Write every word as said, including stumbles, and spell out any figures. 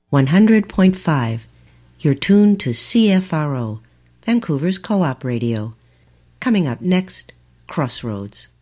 one hundred point five. You're tuned to C F R O, Vancouver's Co-op Radio. Coming up next, Crossroads.